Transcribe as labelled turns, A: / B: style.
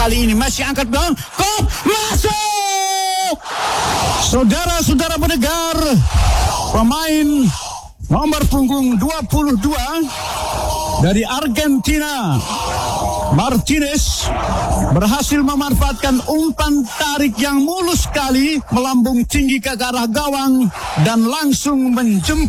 A: Kali ini masih angkat gawang, kok masuk. Saudara-saudara pendengar, pemain nomor punggung 22 dari Argentina, Martinez, berhasil memanfaatkan umpan tarik yang mulus sekali melambung tinggi ke arah gawang dan langsung menjemput